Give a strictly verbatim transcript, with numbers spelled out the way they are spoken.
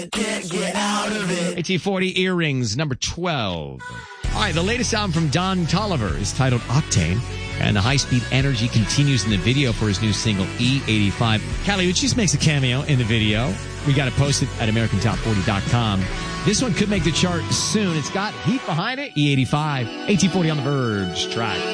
Can't get out of it. A T forty Earrings, number twelve. All right, the latest album from Don Toliver is titled Octane, and the high-speed energy continues in the video for his new single, E eighty-five. Kali Uchis makes a cameo in the video. We got it posted at American Top forty dot com. This one could make the chart soon. It's got heat behind it, E eighty-five. A T forty on the Verge track.